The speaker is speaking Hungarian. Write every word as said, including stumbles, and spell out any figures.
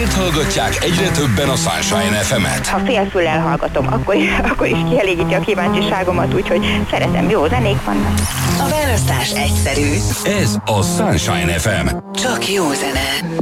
Miért hallgatják egyre többen a Sunshine ef emet? Ha félfüllel hallgatom, akkor is, akkor is kielégíti a kíváncsiságomat, úgyhogy szeretem, jó zenék vannak. A választás egyszerű. Ez a Sunshine ef em. Csak jó zene.